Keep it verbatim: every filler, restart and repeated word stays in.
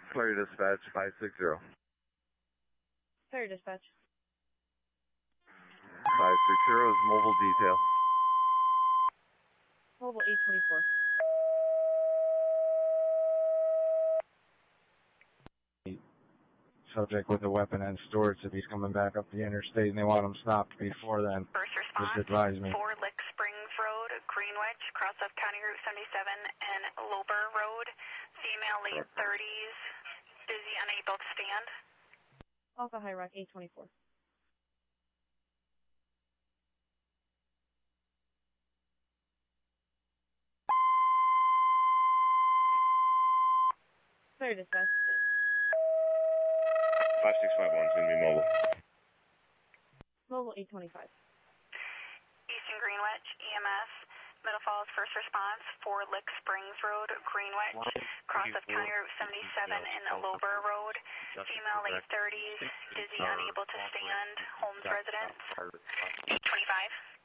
Clear dispatch five six zero. Clear dispatch. five six zero is mobile detail. Mobile eight twenty-four. Subject with a weapon and storage if he's coming back up the interstate and they want him stopped before then. First response, just advise me. four Lick Springs Road, Greenwich, cross of County Route seventy-seven and Lober Road. Female, late thirties, dizzy, unable to stand. Alpha High Rock eight twenty-four. Clear dispatch. five six five one is going to be mobile. Mobile eight twenty-five. Eastern Greenwich, E M S, Middle Falls, first response, four Lick Springs Road, Greenwich, cross of County Route seventy-seven and Lober Road. Female, late thirties, dizzy, unable to stand, Holmes residence. eight twenty-five.